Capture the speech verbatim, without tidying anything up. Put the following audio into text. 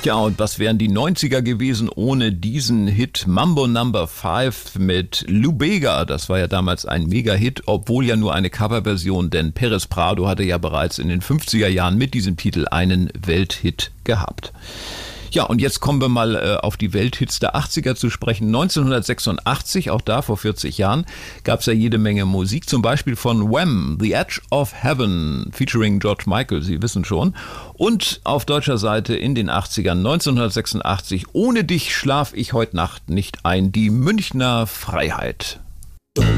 Ja, und was wären die neunziger gewesen ohne diesen Hit Mambo Number Five mit Lou Bega? Das war ja damals ein Mega-Hit, obwohl ja nur eine Coverversion, denn Pérez Prado hatte ja bereits in den fünfziger Jahren mit diesem Titel einen Welthit gehabt. Ja, und jetzt kommen wir mal äh, auf die Welthits der achtziger zu sprechen. neunzehnhundertsechsundachtzig, auch da vor vierzig Jahren, gab es ja jede Menge Musik, zum Beispiel von Wham, The Edge of Heaven, featuring George Michael, Sie wissen schon. Und auf deutscher Seite in den achtzigern, neunzehnhundertsechsundachtzig, Ohne dich schlaf ich heut Nacht nicht ein, die Münchner Freiheit.